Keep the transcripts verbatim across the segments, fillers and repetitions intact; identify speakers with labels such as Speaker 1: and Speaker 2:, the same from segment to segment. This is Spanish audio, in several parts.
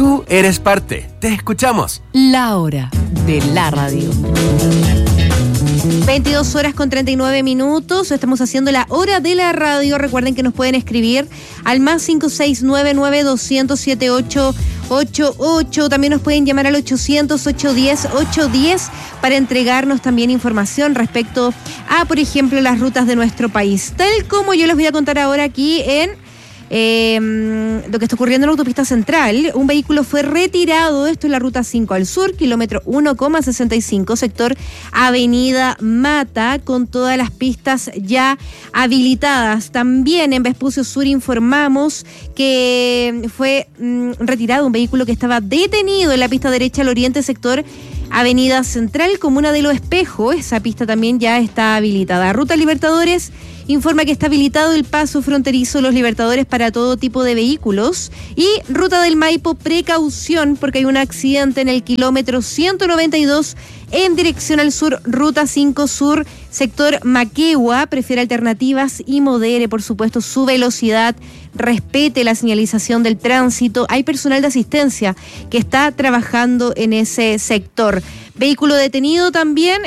Speaker 1: Tú eres parte. Te escuchamos.
Speaker 2: La hora de la radio.
Speaker 3: veintidós horas con treinta y nueve minutos. Estamos haciendo la hora de la radio. Recuerden que nos pueden escribir al más cinco seis nueve nueve dos cero cero siete ocho ocho ocho. También nos pueden llamar al ochocientos, ochocientos diez, ochocientos diez para entregarnos también información respecto a, por ejemplo, las rutas de nuestro país. Tal como yo les voy a contar ahora aquí en Eh, lo que está ocurriendo en la autopista central. Un vehículo fue retirado, esto es la ruta cinco al sur, kilómetro uno coma sesenta y cinco, sector Avenida Mata, con todas las pistas ya habilitadas. También en Vespucio Sur informamos que fue mm, retirado un vehículo que estaba detenido en la pista derecha al oriente, sector Avenida Central, comuna de Los Espejos. Esa pista también ya está habilitada. Ruta Libertadores informa que está habilitado el paso fronterizo Los Libertadores para todo tipo de vehículos. Y Ruta del Maipo, precaución porque hay un accidente en el kilómetro ciento noventa y dos en dirección al sur, ruta cinco sur, sector Maquegua. Prefiere alternativas y modere, por supuesto, su velocidad. Respete la señalización del tránsito. Hay personal de asistencia que está trabajando en ese sector. Vehículo detenido también,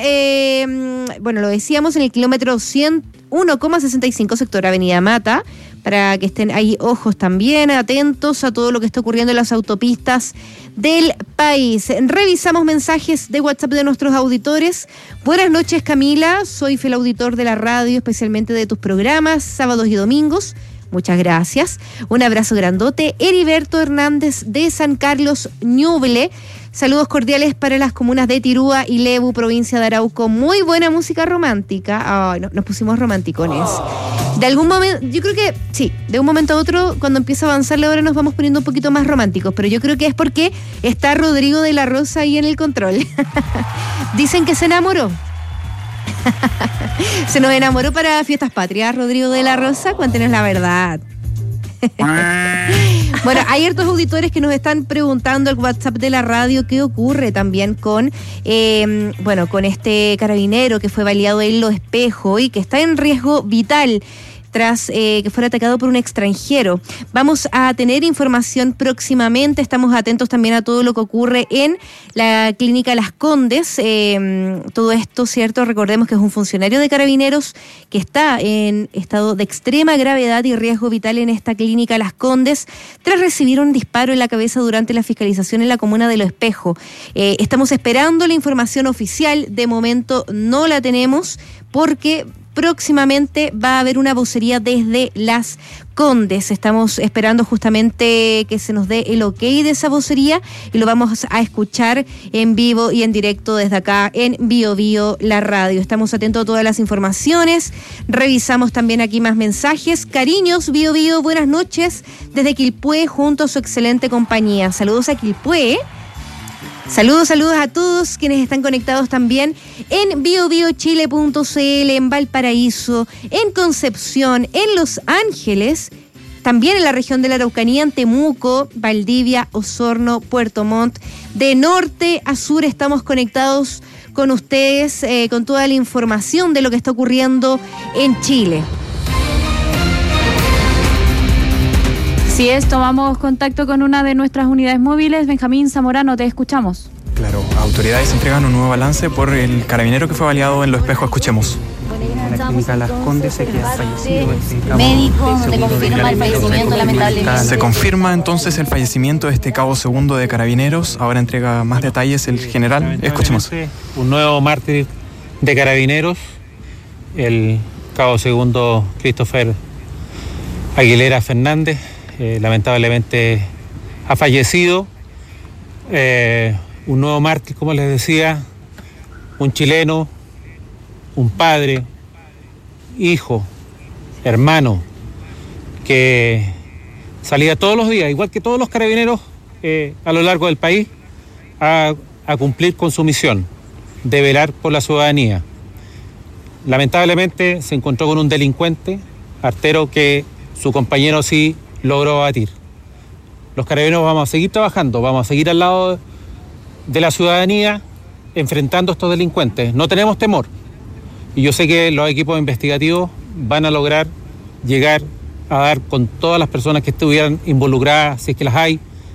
Speaker 3: eh, bueno, lo decíamos, en el kilómetro uno coma sesenta y cinco, sector Avenida Mata, para que estén ahí ojos también, atentos a todo lo que está ocurriendo en las autopistas del país. Revisamos mensajes de WhatsApp de nuestros auditores. Buenas noches, Camila, soy fiel auditor de la radio, especialmente de tus programas, sábados y domingos. Muchas gracias. Un abrazo grandote. Heriberto Hernández de San Carlos, Ñuble. Saludos cordiales para las comunas de Tirúa y Lebu, provincia de Arauco. Muy buena música romántica. Ay, no, nos pusimos romanticones. De algún momento, yo creo que sí, de un momento a otro, cuando empieza a avanzar la hora, nos vamos poniendo un poquito más románticos. Pero yo creo que es porque está Rodrigo de la Rosa ahí en el control. Dicen que se enamoró. Se nos enamoró para Fiestas Patrias, Rodrigo de la Rosa. Cuéntenos la verdad. Bueno, hay hartos auditores que nos están preguntando al WhatsApp de la radio qué ocurre también con eh, bueno, con este carabinero que fue baleado en Los Espejos y que está en riesgo vital tras eh, que fuera atacado por un extranjero. Vamos a tener información próximamente. Estamos atentos también a todo lo que ocurre en la clínica Las Condes. Eh, todo esto, ¿cierto? Recordemos que es un funcionario de Carabineros que está en estado de extrema gravedad y riesgo vital en esta clínica Las Condes tras recibir un disparo en la cabeza durante la fiscalización en la comuna de Los Espejos. Eh, estamos esperando la información oficial. De momento no la tenemos porque próximamente va a haber una vocería desde Las Condes. Estamos esperando justamente que se nos dé el ok de esa vocería y lo vamos a escuchar en vivo y en directo desde acá en Bio Bio, la radio. Estamos atentos a todas las informaciones. Revisamos también aquí más mensajes. Cariños, Bio Bio, buenas noches desde Quilpué junto a su excelente compañía. Saludos a Quilpué. Saludos, saludos a todos quienes están conectados también en bio bio chile punto c l, en Valparaíso, en Concepción, en Los Ángeles, también en la región de la Araucanía, en Temuco, Valdivia, Osorno, Puerto Montt. De norte a sur estamos conectados con ustedes, eh, con toda la información de lo que está ocurriendo en Chile.
Speaker 4: Si es, tomamos contacto con una de nuestras unidades móviles. Benjamín Zamorano, te escuchamos.
Speaker 5: Claro, autoridades entregan un nuevo balance por el carabinero que fue baleado en Los Espejos. Escuchemos.
Speaker 6: En la clínica Las Condes se queda fallecido.
Speaker 7: Médico, se confirma el fallecimiento lamentablemente.
Speaker 5: Se confirma entonces el fallecimiento de este cabo segundo de Carabineros. Ahora entrega más detalles el general. Escuchemos.
Speaker 6: Un nuevo mártir de Carabineros, el cabo segundo Christopher Aguilera Fernández. Eh, lamentablemente ha fallecido. Eh, un nuevo mártir, como les decía, un chileno, un padre, hijo, hermano, que salía todos los días, igual que todos los carabineros eh, a lo largo del país, a, a cumplir con su misión de velar por la ciudadanía. Lamentablemente se encontró con un delincuente, artero, que su compañero sí logró abatir. Los carabineros vamos a seguir trabajando, vamos a seguir al lado de la ciudadanía enfrentando a estos delincuentes. No tenemos temor. Y yo sé que los equipos investigativos van a lograr llegar a dar con todas las personas que estuvieran involucradas, si es que las hay,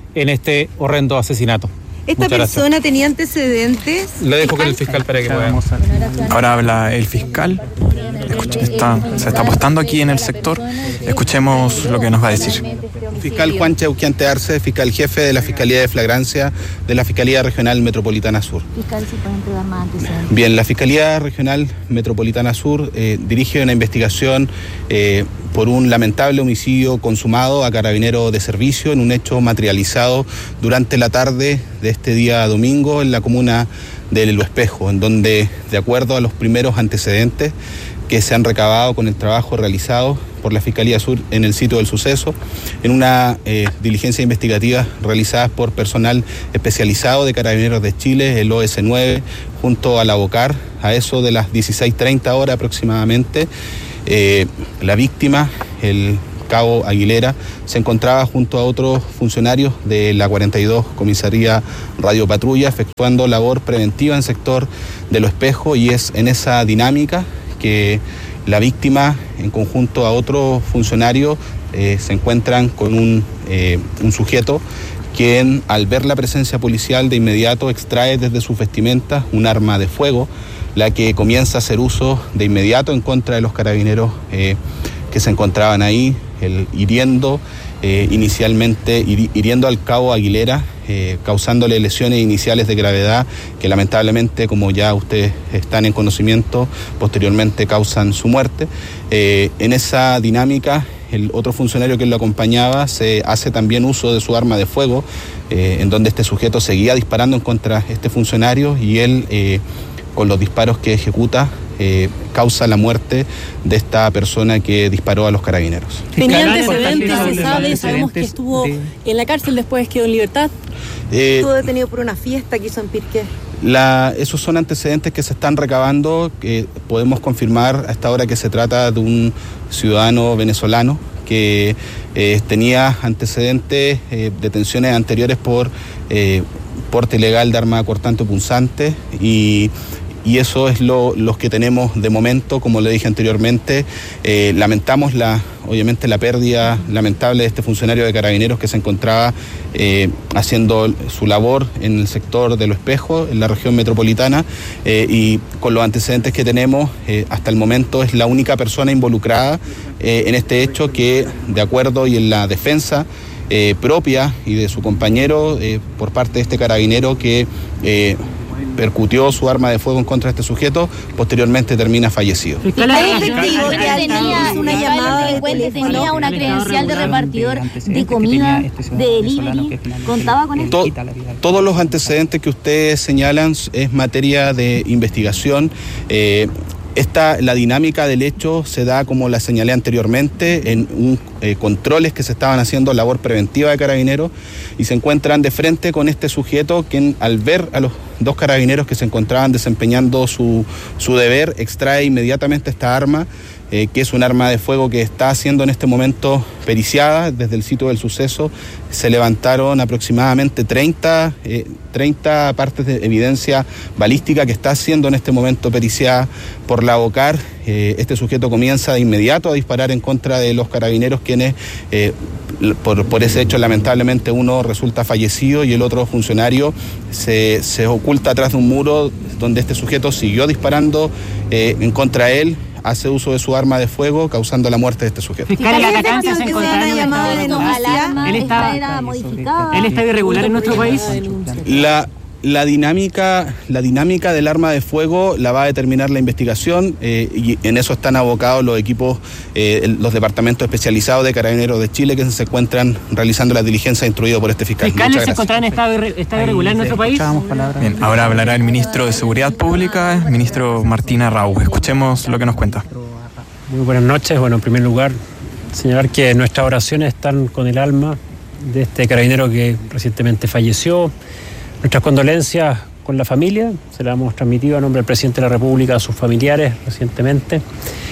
Speaker 6: en este horrendo asesinato.
Speaker 3: ¿Esta
Speaker 6: Muchas
Speaker 3: persona
Speaker 6: gracias.
Speaker 3: tenía antecedentes?
Speaker 6: Le dejo con el fiscal para que pueda.
Speaker 5: Ahora habla el fiscal. Escuche, está, se está apostando aquí en el sector. Escuchemos lo que nos va a decir.
Speaker 8: Fiscal Juan Cheuquiante Arce, fiscal jefe de la Fiscalía de Flagrancia de la Fiscalía Regional Metropolitana Sur.
Speaker 7: Fiscal, si puede entregar más antecedentes.
Speaker 8: Bien, la Fiscalía Regional Metropolitana Sur eh, dirige una investigación eh, por un lamentable homicidio consumado a carabinero de servicio en un hecho materializado durante la tarde de este día domingo en la comuna de Lo Espejo, en donde, de acuerdo a los primeros antecedentes que se han recabado con el trabajo realizado por la Fiscalía Sur en el sitio del suceso, en una eh, diligencia investigativa realizada por personal especializado de Carabineros de Chile, el O S nueve, junto a la BOCAR, a eso de las dieciséis treinta horas aproximadamente, eh, la víctima, el cabo Aguilera, se encontraba junto a otros funcionarios de la cuarenta y dos Comisaría Radio Patrulla, efectuando labor preventiva en el sector de Lo Espejo, y es en esa dinámica que la víctima, en conjunto a otros funcionarios, eh, se encuentran con un, eh, un sujeto quien, al ver la presencia policial, de inmediato extrae desde sus vestimentas un arma de fuego, la que comienza a hacer uso de inmediato en contra de los carabineros eh, que se encontraban ahí, el, hiriendo eh, inicialmente, hiri, hiriendo al cabo Aguilera, eh, causándole lesiones iniciales de gravedad que lamentablemente, como ya ustedes están en conocimiento, posteriormente causan su muerte. Eh, en esa dinámica, el otro funcionario que lo acompañaba se hace también uso de su arma de fuego, eh, en donde este sujeto seguía disparando en contra de este funcionario, y él, eh, con los disparos que ejecuta, eh, causa la muerte de esta persona que disparó a los carabineros.
Speaker 9: ¿Tenía antecedentes? Se sabe, sabemos que estuvo en la cárcel, después quedó en libertad.
Speaker 8: Eh,
Speaker 3: Estuvo detenido por una fiesta que hizo en Pirqué.
Speaker 8: La, esos son antecedentes que se están recabando, que podemos confirmar a esta hora que se trata de un ciudadano venezolano que eh, tenía antecedentes, eh, detenciones anteriores por eh, porte ilegal de arma cortante o punzante, y Y eso es lo, los que tenemos de momento. Como le dije anteriormente, eh, lamentamos la, obviamente la pérdida lamentable de este funcionario de Carabineros que se encontraba eh, haciendo su labor en el sector de Lo Espejo, en la región metropolitana, eh, y con los antecedentes que tenemos, eh, hasta el momento es la única persona involucrada eh, en este hecho que, de acuerdo y en la defensa eh, propia y de su compañero eh, por parte de este carabinero que Eh, percutió su arma de fuego en contra de este sujeto, posteriormente termina fallecido.
Speaker 7: El efectivo que tenía una llamada de delincuente, tenía una credencial de repartidor de comida, de delivery, contaba con esto.
Speaker 8: To- todos los antecedentes que ustedes señalan es materia de investigación. Eh, Esta, la dinámica del hecho se da, como la señalé anteriormente, en un, eh, controles que se estaban haciendo, labor preventiva de Carabineros, y se encuentran de frente con este sujeto quien, al ver a los dos carabineros que se encontraban desempeñando su, su deber, extrae inmediatamente esta arma, eh, que es un arma de fuego que está siendo en este momento periciada. Desde el sitio del suceso se levantaron aproximadamente treinta, eh, treinta partes de evidencia balística que está siendo en este momento periciada por la BOCAR. Eh, este sujeto comienza de inmediato a disparar en contra de los carabineros, quienes eh, por, por ese hecho lamentablemente uno resulta fallecido y el otro funcionario se, se oculta atrás de un muro, donde este sujeto siguió disparando eh, en contra de él, hace uso de su arma de fuego, causando la muerte de este sujeto.
Speaker 9: Fiscal, el atacante se encontraba en
Speaker 3: llamada de denuncia.
Speaker 9: Él está, él está irregular en nuestro país.
Speaker 8: La, la, dinámica, la dinámica del arma de fuego la va a determinar la investigación, eh, y en eso están abocados los equipos, eh, los departamentos especializados de Carabineros de Chile, que se encuentran realizando las diligencias instruidas por este fiscal.
Speaker 9: Fiscal,
Speaker 8: Muchas
Speaker 9: se encontraba en estado, irre, estado irregular en nuestro país.
Speaker 5: Bien, ahora hablará el ministro de Seguridad Pública, el ministro Martín Arrau. Escuchemos lo que nos cuenta.
Speaker 10: Muy buenas noches. Bueno, en primer lugar, señalar que nuestras oraciones están con el alma de este carabinero que recientemente falleció. Nuestras condolencias con la familia, se las hemos transmitido a nombre del presidente de la República a sus familiares recientemente.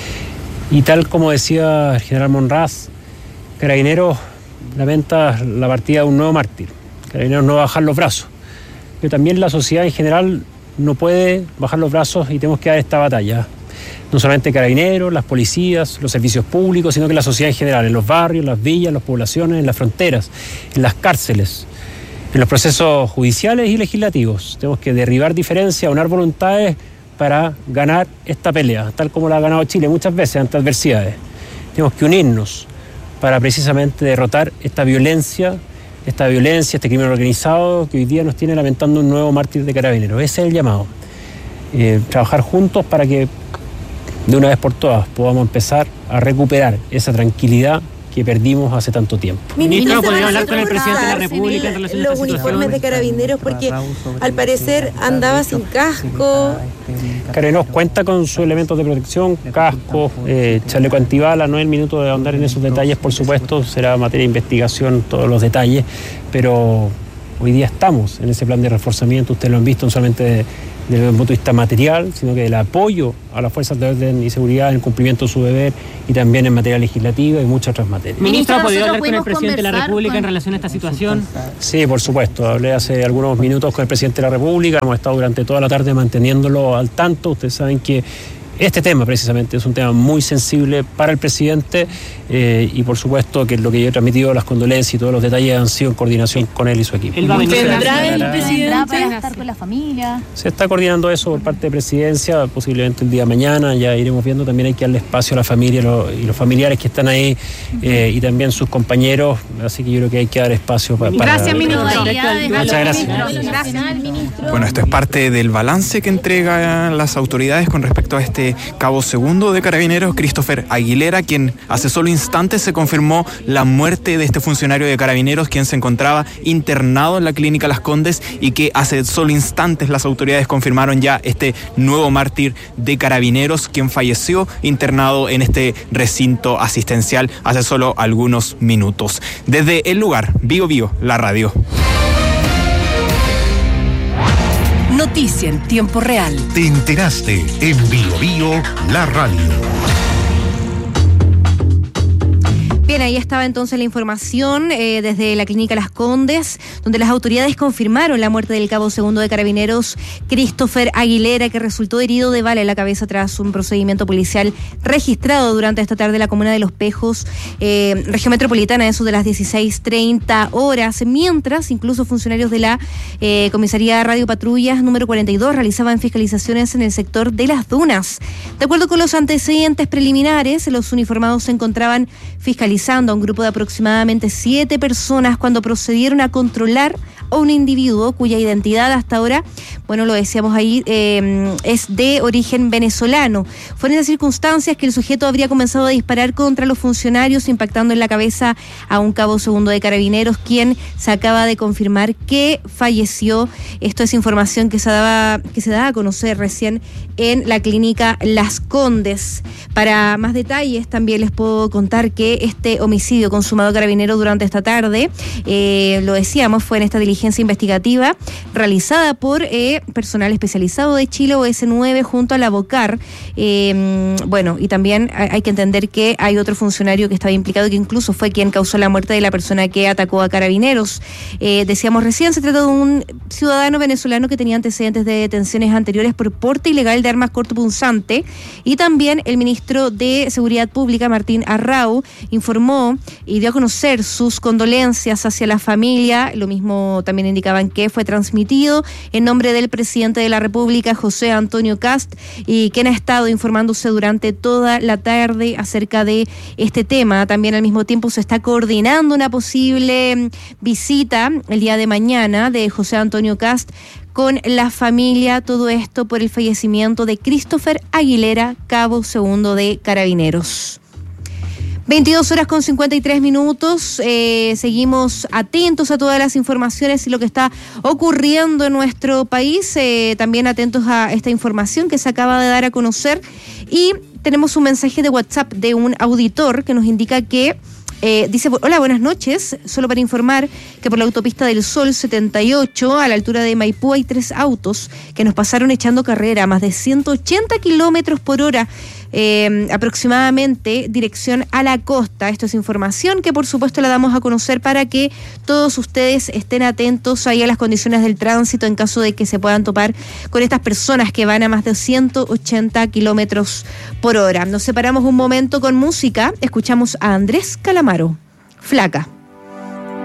Speaker 10: Y tal como decía el general Monraz, Carabineros lamenta la partida de un nuevo mártir. Carabineros no va a bajar los brazos. Pero también la sociedad en general no puede bajar los brazos y tenemos que dar esta batalla. no solamente carabineros, las policías, los servicios públicos, sino que la sociedad en general, en los barrios, las villas, las poblaciones, en las fronteras, en las cárceles, en los procesos judiciales y legislativos. Tenemos que derribar diferencias, unar voluntades para ganar esta pelea, tal como la ha ganado Chile muchas veces ante adversidades. Tenemos que unirnos para precisamente derrotar esta violencia, esta violencia, este crimen organizado que hoy día nos tiene lamentando un nuevo mártir de Carabineros. Ese es el llamado. Eh, trabajar juntos para que de una vez por todas podamos empezar a recuperar esa tranquilidad que perdimos hace tanto tiempo.
Speaker 11: Ministro, ¿podría hablar con el presidente de la República en relación a esta situación? Los uniformes de Carabineros, porque al parecer andaba sin casco.
Speaker 10: Carabineros cuenta con sus elementos de protección, casco, eh, chaleco antibala. No es el minuto de ahondar en esos detalles, por supuesto, será materia de investigación todos los detalles, pero hoy día estamos en ese plan de reforzamiento, ustedes lo han visto, no solamente de, desde el punto de vista material, sino que del apoyo a las fuerzas de orden y seguridad en el cumplimiento de su deber y también en materia legislativa y muchas otras materias.
Speaker 11: Ministro, ¿ha podido hablar con el presidente de la República con... en relación a esta situación?
Speaker 10: Sí, por supuesto. Hablé hace algunos minutos con el presidente de la República, hemos estado durante toda la tarde manteniéndolo al tanto. Ustedes saben que este tema precisamente es un tema muy sensible para el presidente eh, y por supuesto que lo que yo he transmitido, las condolencias y todos los detalles han sido en coordinación con él y su equipo.
Speaker 11: ¿Él va a venir
Speaker 7: ¿Vendrá el presidente para estar con la familia?
Speaker 10: Se está coordinando eso por parte de presidencia, posiblemente el día de mañana, ya iremos viendo. También hay que darle espacio a la familia y los familiares que están ahí eh, y también sus compañeros, así que yo creo que hay que dar espacio para...
Speaker 4: Gracias, ministro.
Speaker 10: Muchas gracias.
Speaker 4: Gracias.
Speaker 5: Bueno, esto es parte del balance que entregan las autoridades con respecto a este cabo segundo de Carabineros, Christopher Aguilera, quien hace solo instantes se confirmó la muerte de este funcionario de Carabineros, quien se encontraba internado en la clínica Las Condes y que hace solo instantes las autoridades confirmaron ya este nuevo mártir de Carabineros, quien falleció internado en este recinto asistencial hace solo algunos minutos. Desde el lugar, Bio Bio, la radio.
Speaker 2: Noticia en tiempo real.
Speaker 12: Te enteraste en Bio Bio, la radio.
Speaker 3: Bien, ahí estaba entonces la información eh, desde la clínica Las Condes, donde las autoridades confirmaron la muerte del cabo segundo de Carabineros, Christopher Aguilera, que resultó herido de bala en la cabeza tras un procedimiento policial registrado durante esta tarde en la comuna de Los Pejos, eh, región metropolitana, eso de las dieciséis treinta horas, mientras incluso funcionarios de la eh, Comisaría Radio Patrullas número cuarenta y dos realizaban fiscalizaciones en el sector de Las Dunas. De acuerdo con los antecedentes preliminares, los uniformados se encontraban fiscalizando a un grupo de aproximadamente siete personas cuando procedieron a controlar a un individuo cuya identidad hasta ahora, bueno, lo decíamos ahí, eh, es de origen venezolano. Fue en esas circunstancias que el sujeto habría comenzado a disparar contra los funcionarios, impactando en la cabeza a un cabo segundo de Carabineros, quien se acaba de confirmar que falleció. Esto es información que se daba, que se daba a conocer recién en la clínica Las Condes. Para más detalles también les puedo contar que este homicidio consumado a Carabineros durante esta tarde, eh, lo decíamos, fue en esta diligencia investigativa realizada por eh, personal especializado de Chile O S nueve junto a la BOCAR. Eh, bueno, y también hay que entender que hay otro funcionario que estaba implicado, que incluso fue quien causó la muerte de la persona que atacó a Carabineros. Eh, decíamos recién, se trata de un ciudadano venezolano que tenía antecedentes de detenciones anteriores por porte ilegal de armas cortopunzante, y también el ministro de Seguridad Pública, Martín Arrau, informó y dio a conocer sus condolencias hacia la familia. Lo mismo también indicaban que fue transmitido en nombre del presidente de la República, José Antonio Kast, y quien ha estado informándose durante toda la tarde acerca de este tema. También al mismo tiempo se está coordinando una posible visita el día de mañana de José Antonio Kast con la familia, todo esto por el fallecimiento de Christopher Aguilera, cabo segundo de Carabineros. veintidós horas con cincuenta y tres minutos, eh, seguimos atentos a todas las informaciones y lo que está ocurriendo en nuestro país, eh, también atentos a esta información que se acaba de dar a conocer, y tenemos un mensaje de WhatsApp de un auditor que nos indica que Eh, dice, hola, buenas noches, solo para informar que por la autopista del Sol setenta y ocho, a la altura de Maipú, hay tres autos que nos pasaron echando carrera a más de ciento ochenta kilómetros por hora. eh, aproximadamente dirección a la costa. Esto es información que por supuesto la damos a conocer para que todos ustedes estén atentos ahí a las condiciones del tránsito en caso de que se puedan topar con estas personas que van a más de ciento ochenta kilómetros por hora. Nos separamos un momento con música, escuchamos a Andrés Calamaro, Flaca.